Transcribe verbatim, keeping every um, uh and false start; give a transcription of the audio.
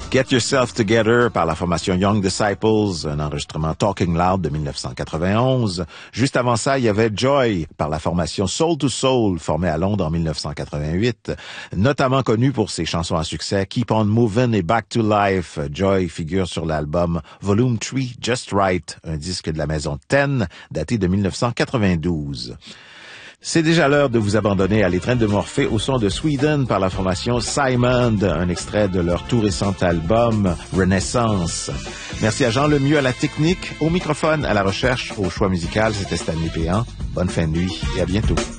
Get Yourself Together par la formation Young Disciples, un enregistrement Talking Loud de dix-neuf cent quatre-vingt-onze. Juste avant ça, il y avait Joy par la formation Soul to Soul, formée à Londres en dix-neuf cent quatre-vingt-huit, notamment connue pour ses chansons à succès Keep on Movin' et Back to Life. Joy figure sur l'album Volume trois, Just Right, un disque de la maison Ten, daté de dix-neuf cent quatre-vingt-douze. C'est déjà l'heure de vous abandonner à l'étreinte de Morphée au son de Sweden par la formation Simon, un extrait de leur tout récent album Renaissance. Merci à Jean Lemieux à la technique, au microphone, à la recherche, au choix musical. C'était Stanley Péan. Bonne fin de nuit et à bientôt.